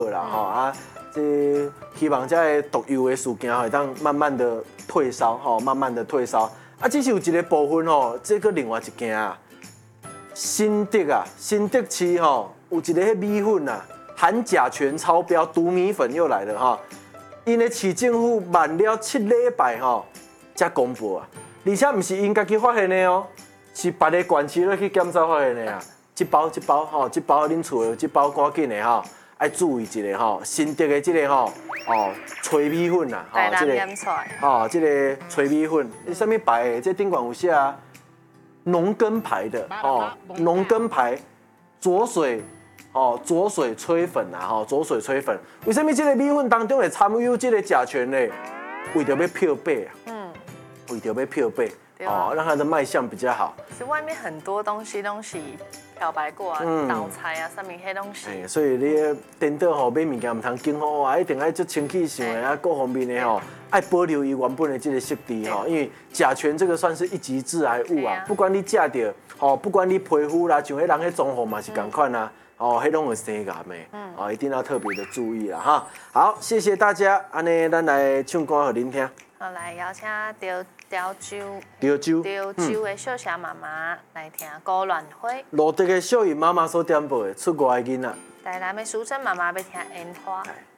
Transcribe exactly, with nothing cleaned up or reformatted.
啦吼啊，这希望这个毒油的事件会当慢慢的退烧吼，慢慢的退烧。啊，只是有一个部分吼，这个另外一件啊，新德啊，新德市吼有一个迄米粉啊，含甲醛超标，毒米粉又来了哈。因的市政府慢了七礼拜吼，才公布啊，而且不是因家己发现的哦，是别个县市咧去检查发现的啊。一包一包吼，一包恁厝的，一包赶紧的吼，爱注意一下吼，新德的这个吼哦，炊米粉啦， 吼，这个哦，这个炊米粉，你什么牌的？这顶管有写啊，农耕牌的哦，农耕牌浊水哦，浊水炊粉啊，吼，浊水炊粉，为什么这个米粉当中会掺有这个甲醛呢？为着要漂白啊，嗯，为着要漂白。哦，让它的卖相比较好。 其实外面很多东西都是漂白过啊，倒菜啊，上面黑东西。 哎，所以你等到吼买物件唔通惊吼啊，一定爱做清气性的啊，各方面的吼，爱保留伊原本的这个质地吼，因为甲醛这个算是一级致癌物啊，不管你食到，哦，不管你皮肤啦，像迄人迄中风嘛是同款啊，哦，迄拢会生癌的，哦，一定要特别的注意啦哈。好，谢谢大家，安尼咱来唱歌给恁听。 好，来邀请潮潮州潮州潮州的小霞妈妈来听《高鸾花》。 罗德的小姨妈妈所点播的出外的囡仔。 台南的淑珍妈妈要听《烟花》。